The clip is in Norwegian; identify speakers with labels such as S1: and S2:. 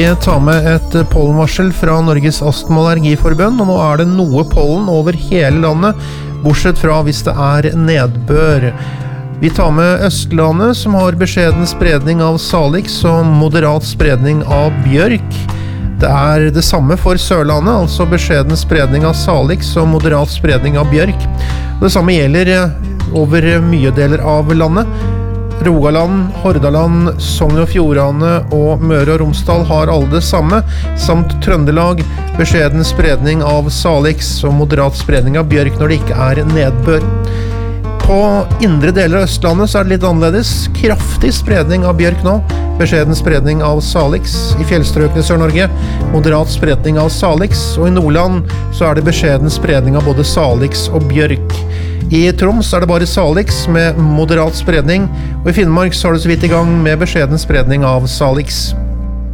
S1: tar med et pollenvarsel fra Norges Astma- og Allergiforbund, og nå er det noe pollen over hele landet, bortsett fra hvis det er nedbør. Vi tar med Østlandet, som har beskjeden spredning av salix og moderat spredning av bjørk. Det er det samme for Sørlandet, altså beskjeden spredning av salix og moderat spredning av bjørk. Det samme gjelder over mye deler av landet. Rogaland, Hordaland, Sogn og Fjordane og Møre og Romsdal har alle det samme, samt Trøndelag, beskjeden spredning av salix og moderat spredning av bjørk når det ikke er nedbør. På indre deler av Østlandet så er det litt annerledes. Kraftig spredning av bjørk nå, beskjeden spredning av salix. I fjellstrøkene i Sør-Norge, moderat spredning av salix, og i Nordland så er det beskjeden spredning av både salix og bjørk. I Troms er det bare salix med moderat spredning, og i Finnmark så er det så vidt i gang med beskjeden spredning av salix.